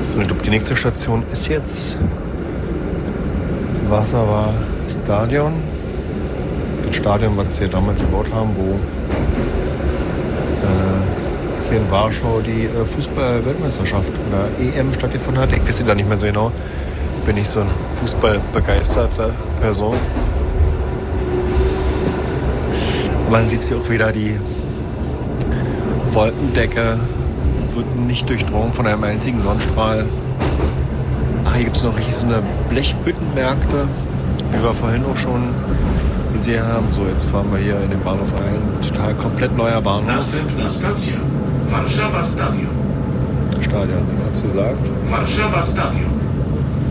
So, ich glaube, die nächste Station ist jetzt Warschauer Stadion. Das Stadion, was sie damals gebaut haben, wo hier in Warschau die Fußball-Weltmeisterschaft oder EM stattgefunden hat. Ich weiß da nicht mehr so genau. Ich bin nicht so ein fußballbegeisterter Person. Man sieht hier auch wieder, die Wolkendecke wird nicht durchdrungen von einem einzigen Sonnenstrahl. Ach, hier gibt es noch richtig so eine Blechhüttenmärkte, wie wir vorhin auch schon gesehen haben. So, jetzt fahren wir hier in den Bahnhof ein. Total komplett neuer Bahnhof. Następna stacja. Warszawa Stadion. Stadion, wie hast du gesagt? Warszawa Stadion.